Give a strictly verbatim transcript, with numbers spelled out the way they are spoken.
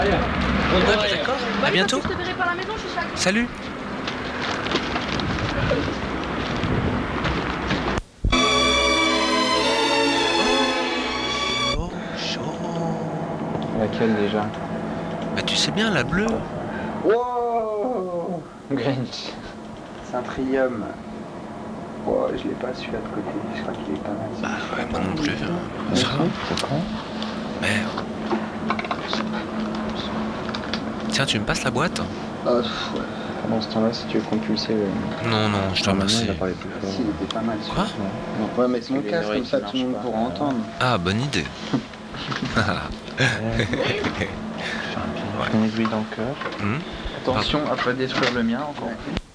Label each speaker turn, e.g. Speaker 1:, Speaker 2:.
Speaker 1: Ouais, bah, d'accord. À bientôt.
Speaker 2: Je te verrai par la maison, je suis chaque...
Speaker 1: Salut. Oh, chaud.
Speaker 3: Laquelle déjà?
Speaker 1: Bah tu sais bien, la bleue.
Speaker 3: Wow, Grinch.
Speaker 4: C'est un Trium. Oh, je l'ai pas celui-là de côté, je crois qu'il est pas mal.
Speaker 1: Bah ouais, moi non plus. Hein. Ça va.
Speaker 3: C'est con.
Speaker 1: Merde. Tiens, tu me passes la boîte?
Speaker 4: Oh, ouais.
Speaker 3: Pendant ce temps-là, si tu veux compulser le...
Speaker 1: Non, non, je te remercie.
Speaker 3: Il va parler plus fort.
Speaker 4: Si, il était pas mal celui-là.
Speaker 1: Quoi?
Speaker 4: Ouais, mais c'est mon casque, comme ça tout le monde pourra entendre.
Speaker 1: Ah, bonne idée.
Speaker 3: Faire un petit aiguille dans le cœur.
Speaker 1: Hmm.
Speaker 4: Attention à pas détruire le mien encore.